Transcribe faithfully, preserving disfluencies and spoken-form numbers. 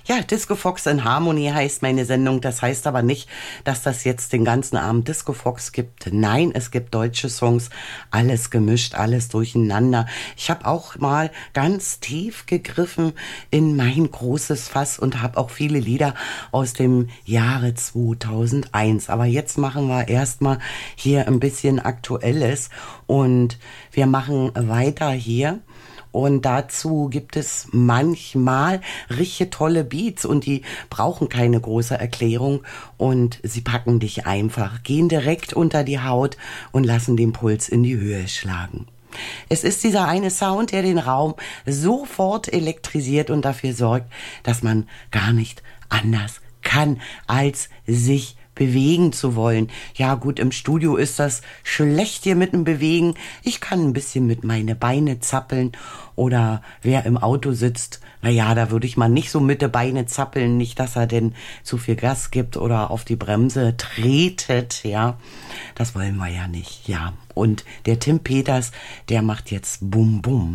Ja, Disco Fox in Harmony heißt meine Sendung. Das heißt aber nicht, dass das jetzt den ganzen Abend Disco Fox gibt. Nein, es gibt deutsche Songs, alles gemischt, alles durcheinander. Ich habe auch mal ganz tief gegriffen in mein großes Fass und habe auch viele Lieder aus dem Jahre zweitausendeins. Aber jetzt machen wir erstmal hier ein bisschen Aktuelles und wir machen weiter hier. Und dazu gibt es manchmal richtig tolle Beats und die brauchen keine große Erklärung und sie packen dich einfach, gehen direkt unter die Haut und lassen den Puls in die Höhe schlagen. Es ist dieser eine Sound, der den Raum sofort elektrisiert und dafür sorgt, dass man gar nicht anders kann, als sich bewegen zu wollen. Ja gut, im Studio ist das schlecht hier mit dem Bewegen. Ich kann ein bisschen mit meine Beine zappeln oder wer im Auto sitzt, naja, da würde ich mal nicht so mit den Beine zappeln, nicht, dass er denn zu viel Gas gibt oder auf die Bremse tretet, ja. Das wollen wir ja nicht, ja. Und der Tim Peters, der macht jetzt Bum Bum.